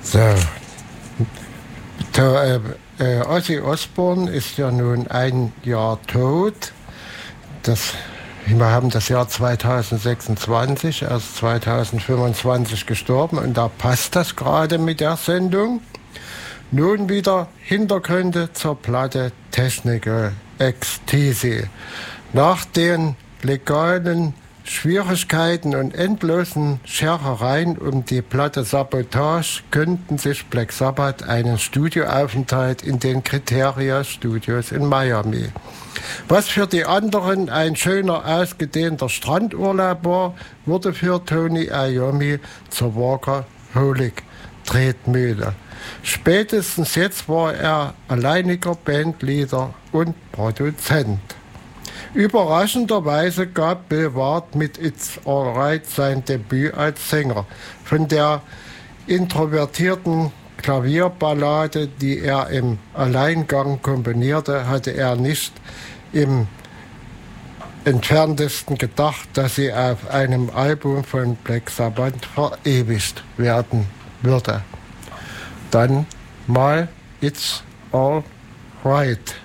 So, Ozzy Osbourne ist ja nun ein Jahr tot. Wir haben das Jahr 2026, er ist 2025 gestorben und da passt das gerade mit der Sendung. Nun wieder Hintergründe zur Platte Technical Ecstasy. Nach den legalen Schwierigkeiten und endlosen Scherereien um die Platte Sabotage künden sich Black Sabbath einen Studioaufenthalt in den Criteria Studios in Miami. Was für die anderen ein schöner, ausgedehnter Strandurlaub war, wurde für Tony Iommi zur Workaholic-Tretmühle. Spätestens jetzt war er alleiniger Bandleader und Produzent. Überraschenderweise gab Bill Ward mit It's Alright sein Debüt als Sänger. Von der introvertierten Klavierballade, die er im Alleingang komponierte, hatte er nicht im entferntesten gedacht, dass sie auf einem Album von Black Sabbath verewigt werden würde. Dann mal It's All Right.